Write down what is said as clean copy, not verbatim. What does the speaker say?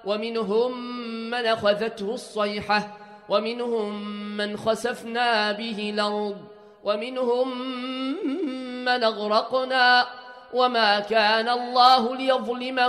ومنهم من أخذته الصيحة ومنهم من خسفنا به الأرض ومنهم من أغرقنا وما كان الله ليظلمهم